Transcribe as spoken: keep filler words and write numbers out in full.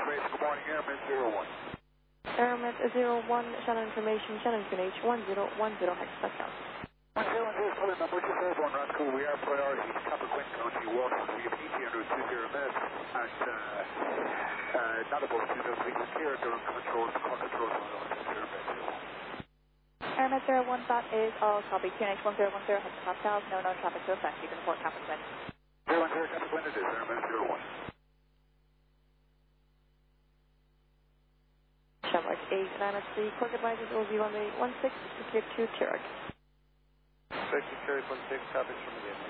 Base, good morning, Airman zero one. Airman zero one, channel information, channel Q N H one zero one zero, hex Pascal. one zero one zero, solid number two four one, Roscoe. We are priority Copper Quinn County Water. We have E T under two zero minutes and uh, uh, not above two thousand feet. We're clear during control, core control on two zero minutes. Airman zero one, that is all copy. Q N H one zero one zero, hex Pascal. No known traffic to effect. You can report Copper Quinn. zero one zero, Copper Quinn it is, Airman zero one. Shamrock eight, nine at three, quick advisors O V one eight one six, to clear to Chirag. Secretary one six, copies from again.